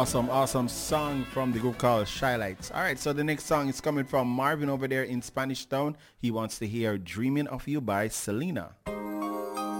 Awesome song from the group called Shy Lights. All right, so the next song is coming from Marvin over there in Spanish Town. He wants to hear Dreaming of You by Selena.